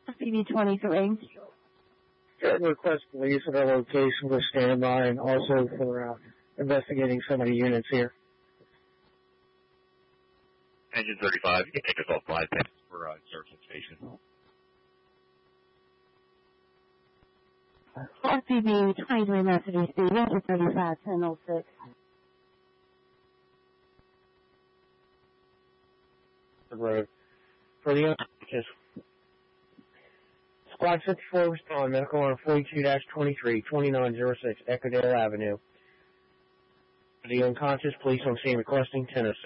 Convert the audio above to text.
CV-23. Request police at our location for standby and also for investigating some of the units here. Engine 35, you can take us off 5 minutes for service station. CV-23 Mercedes speed, engine 35, 1006. The road. For the unconscious. Squad 54 respond, medical on 42-23, 2906 Echodale Avenue. For the unconscious, police on scene requesting 1006.